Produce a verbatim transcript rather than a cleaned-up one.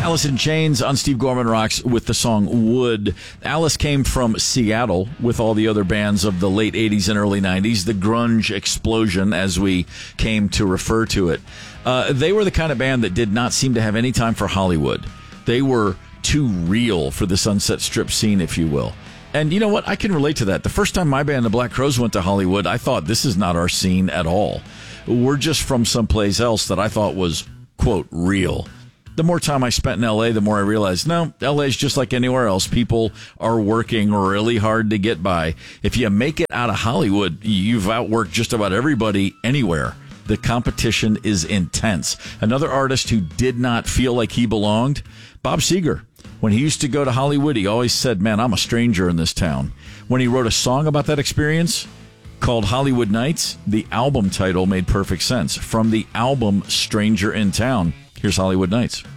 Alice in Chains on Steve Gorman Rocks with the song Wood. Alice came from Seattle with all the other bands of the late eighties and early nineties, the grunge explosion, as we came to refer to it. Uh, they were the kind of band that did not seem to have any time for Hollywood. They were too real for the Sunset Strip scene, if you will. And you know what? I can relate to that. The first time my band, the Black Crowes, went to Hollywood, I thought, this is not our scene at all. We're just from someplace else that I thought was, quote, real. The more time I spent in L A, the more I realized, no, L A is just like anywhere else. People are working really hard to get by. If you make it out of Hollywood, you've outworked just about everybody anywhere. The competition is intense. Another artist who did not feel like he belonged, Bob Seger. When he used to go to Hollywood, he always said, man, I'm a stranger in this town. When he wrote a song about that experience called Hollywood Nights, the album title made perfect sense. From the album Stranger in Town, here's Hollywood Nights.